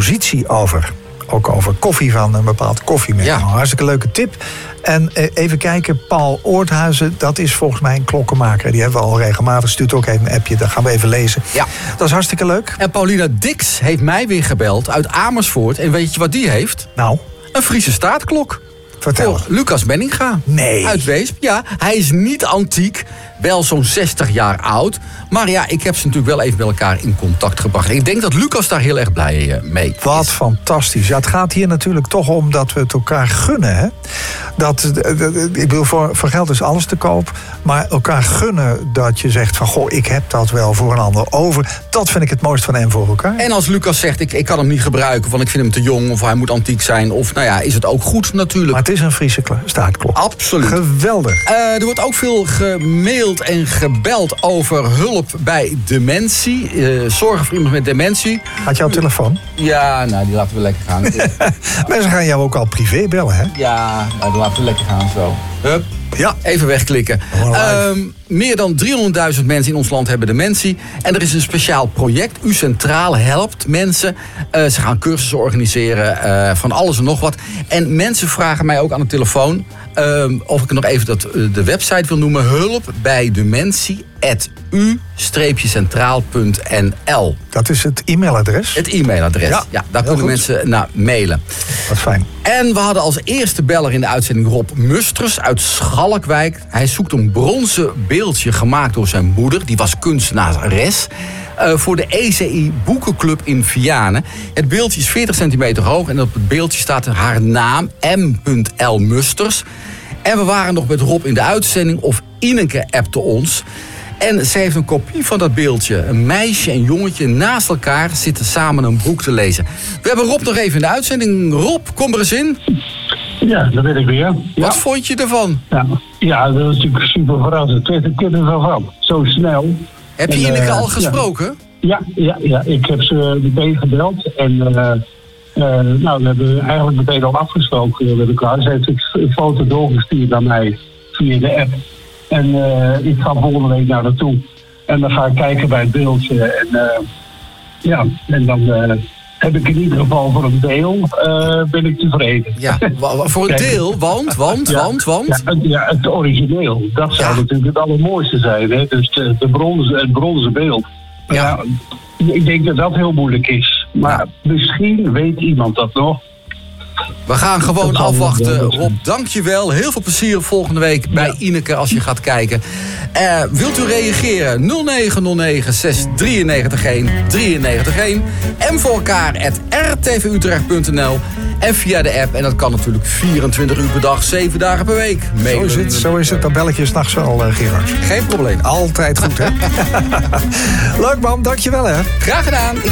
expositie over. Ook over koffie van een bepaald koffiemerk. Ja. Hartstikke leuke tip. En even kijken, Paul Oorthuizen, dat is volgens mij een klokkenmaker. Die hebben we al regelmatig, stuurt ook even een appje. Dat gaan we even lezen. Ja. Dat is hartstikke leuk. En Paulina Dix heeft mij weer gebeld uit Amersfoort. En weet je wat die heeft? Nou, Een Friese staartklok. vertel. Voor Lucas Benninga. Nee. Uit Weesp. Ja, hij is niet antiek. Wel zo'n 60 jaar oud. Maar ja, ik heb ze natuurlijk wel even met elkaar in contact gebracht. Ik denk dat Lucas daar heel erg blij mee is. Wat fantastisch. Ja, het gaat hier natuurlijk toch om dat we het elkaar gunnen. Hè? Ik bedoel, voor geld is alles te koop. Maar elkaar gunnen dat je zegt van... goh, ik heb dat wel voor een ander over. Dat vind ik het mooist van en voor elkaar. En als Lucas zegt, ik kan hem niet gebruiken... want ik vind hem te jong of hij moet antiek zijn... of nou ja, is het ook goed natuurlijk. Maar het is een Friese staartklok. Absoluut. Geweldig. Er wordt ook veel gemaild en gebeld over hulp bij dementie. Zorgen voor iemand met dementie. Had jouw telefoon? Ja, nou, die laten we lekker gaan. Mensen gaan jou ook al privé bellen, hè? Ja, nou, die laten we lekker gaan zo. Hup. Ja. Even wegklikken. Meer dan 300.000 mensen in ons land hebben dementie. En er is een speciaal project. U Centraal helpt mensen. Ze gaan cursussen organiseren. Van alles en nog wat. En mensen vragen mij ook aan de telefoon... of ik nog even de website wil noemen. hulpbijdementie@u-centraal.nl. Dat is het e-mailadres? Het e-mailadres. Ja, daar kunnen mensen naar mailen. Wat fijn. En we hadden als eerste beller in de uitzending Rob Musters uit Schalkwijk. Hij zoekt een bronzen beeldje gemaakt door zijn moeder. Die was kunstenares. Voor de ECI Boekenclub in Vianen. Het beeldje is 40 centimeter hoog. En op het beeldje staat haar naam, M.L. Musters. En we waren nog met Rob in de uitzending. Of Ineke appte ons. En ze heeft een kopie van dat beeldje. Een meisje en jongetje naast elkaar zitten samen een boek te lezen. We hebben Rob nog even in de uitzending. Rob, kom er eens in. Ja, dat ben ik weer. Ja. Wat vond je ervan? Ja, dat was natuurlijk super verrassend. Ik ken er wel van. Zo snel. Heb je Ineke al gesproken? Ja. Ik heb ze meteen gebeld. En we hebben eigenlijk meteen al afgesproken met elkaar. Ze heeft een foto doorgestuurd naar mij via de app. En ik ga volgende week naar naartoe. En dan ga ik kijken bij het beeldje. En dan heb ik in ieder geval voor een deel ben ik tevreden. Ja, voor een deel? Want? Ja, het origineel. Dat zou natuurlijk het allermooiste zijn. Hè? Dus het bronzen beeld. Ja, ik denk dat dat heel moeilijk is. Maar misschien weet iemand dat nog. We gaan gewoon afwachten. Rob, dankjewel. Heel veel plezier volgende week bij Ineke als je gaat kijken. Wilt u reageren? 0909 693 193 en voor elkaar @rtvutrecht.nl en via de app. En dat kan natuurlijk 24 uur per dag, 7 dagen per week. Zo is het. Dan bel ik je 's nachts wel, Gerard. Geen probleem. Altijd goed, hè? Leuk, man. Dankjewel, hè? Graag gedaan.